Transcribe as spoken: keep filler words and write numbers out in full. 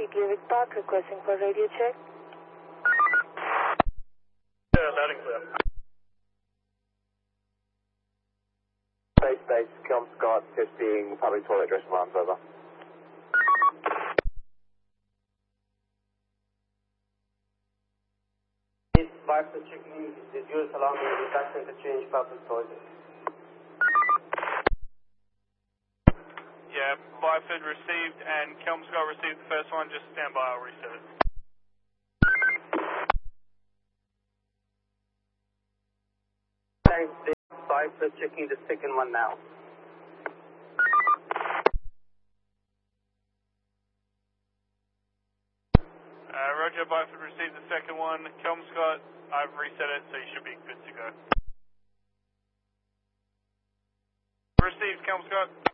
Gliwick Park, requesting for radio check. Yeah, loud and clear. Base base, Kelm Scott, testing public toilet dressing lines, over. Byford checking the dual alarm in the tax interchange public toilet. Yeah, Byford received and Kelmscott received the first one. Just stand by, I'll reset it. Thanks, Dave. Byford checking the second one now. Uh, Roger, Byford received the second one. Kelmscott, I've reset it, so you should be good to go. Received, Kelmscott.